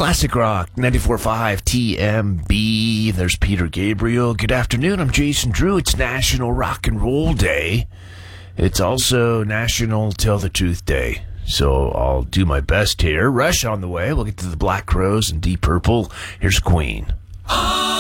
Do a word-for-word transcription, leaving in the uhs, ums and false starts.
Classic Rock, ninety-four point five T M B. There's Peter Gabriel. Good afternoon. I'm Jason Drew. It's National Rock and Roll Day. It's also National Tell the Truth Day. So I'll do my best here. Rush on the way. We'll get to the Black Crowes and Deep Purple. Here's Queen.